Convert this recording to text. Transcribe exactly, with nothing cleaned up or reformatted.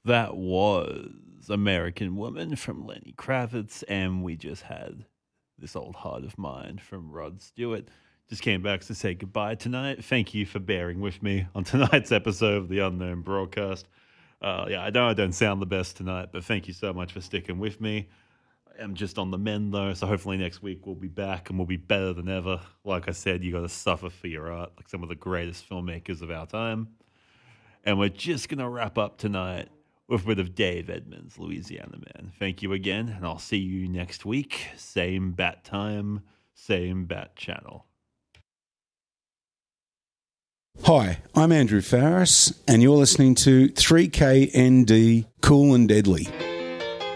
That was American Woman from Lenny Kravitz, and we just had This Old Heart of Mine from Rod Stewart. Just came back to say goodbye tonight. Thank you for bearing with me on tonight's episode of The Unknown Broadcast. Uh, yeah, I know I don't sound the best tonight, but thank you so much for sticking with me. I'm just on the mend, though, so hopefully next week we'll be back and we'll be better than ever. Like I said, you got to suffer for your art, like some of the greatest filmmakers of our time. And we're just going to wrap up tonight with a bit of Dave Edmunds, Louisiana Man. Thank you again, and I'll see you next week. Same bat time, same bat channel. Hi, I'm Andrew Farris, and you're listening to three K N D Cool and Deadly.